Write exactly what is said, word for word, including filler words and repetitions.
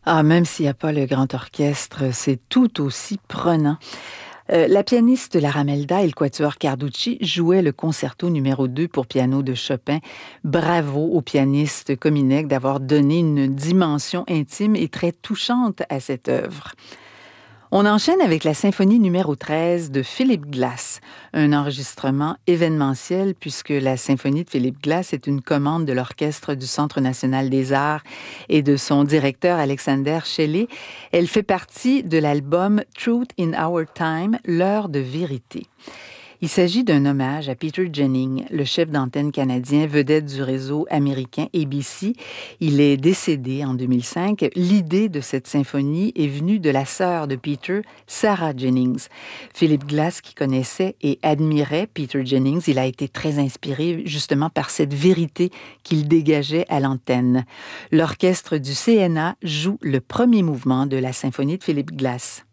Ah, même s'il n'y a pas le grand orchestre, c'est tout aussi prenant. Euh, la pianiste Lara Melda et le quatuor Carducci jouaient le concerto numéro deux pour piano de Chopin. Bravo au pianiste Kominek d'avoir donné une dimension intime et très touchante à cette œuvre. On enchaîne avec la symphonie numéro treize de Philip Glass, un enregistrement événementiel puisque la symphonie de Philip Glass est une commande de l'Orchestre du Centre national des arts et de son directeur Alexander Shelley. Elle fait partie de l'album Truth in Our Time, l'heure de vérité. Il s'agit d'un hommage à Peter Jennings, le chef d'antenne canadien, vedette du réseau américain A B C. Il est décédé en deux mille cinq. L'idée de cette symphonie est venue de la sœur de Peter, Sarah Jennings. Philip Glass, qui connaissait et admirait Peter Jennings, il a été très inspiré justement par cette vérité qu'il dégageait à l'antenne. L'orchestre du C N A joue le premier mouvement de la symphonie de Philip Glass.